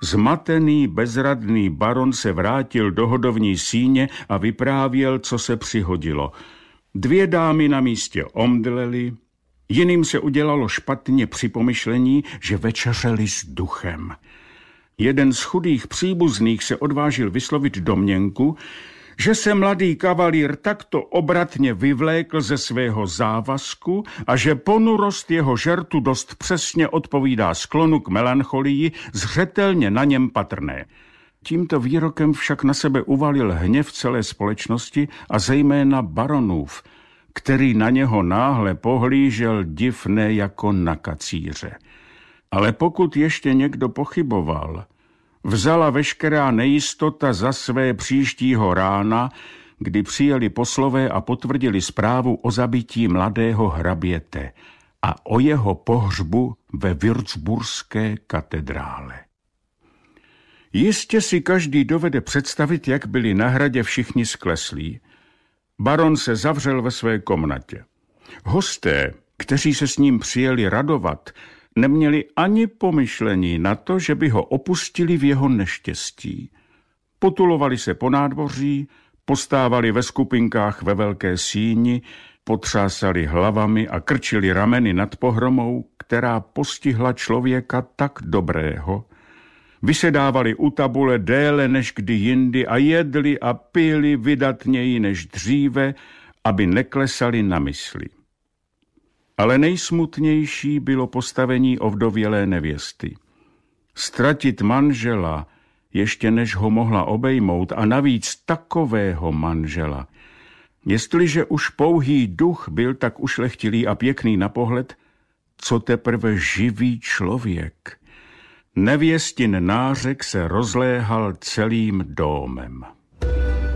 Zmatený, bezradný baron se vrátil do hodovní síně a vyprávěl, co se přihodilo. 2 dámy na místě omdlely, jiným se udělalo špatně při pomyšlení, že večeřeli s duchem. Jeden z chudých příbuzných se odvážil vyslovit domněnku, že se mladý kavalír takto obratně vyvlékl ze svého závazku a že ponurost jeho žertu dost přesně odpovídá sklonu k melancholii, zřetelně na něm patrné. Tímto výrokem však na sebe uvalil hněv celé společnosti a zejména baronův, který na něho náhle pohlížel divné jako na kacíře. Ale pokud ještě někdo pochyboval, vzala veškerá nejistota za své příštího rána, kdy přijeli poslové a potvrdili zprávu o zabití mladého hraběte a o jeho pohřbu ve würzburské katedrále. Jistě si každý dovede představit, jak byli na hradě všichni skleslí. Baron se zavřel ve své komnatě. Hosté, kteří se s ním přijeli radovat, neměli ani pomyšlení na to, že by ho opustili v jeho neštěstí. Potulovali se po nádvoří, postávali ve skupinkách ve velké síni, potřásali hlavami a krčili rameny nad pohromou, která postihla člověka tak dobrého. Vysedávali u tabule déle než kdy jindy a jedli a pili vydatněji než dříve, aby neklesali na mysli. Ale nejsmutnější bylo postavení ovdovělé nevěsty. Ztratit manžela, ještě než ho mohla obejmout, a navíc takového manžela. Jestliže už pouhý duch byl tak ušlechtilý a pěkný na pohled, co teprve živý člověk. Nevěstin nářek se rozléhal celým domem.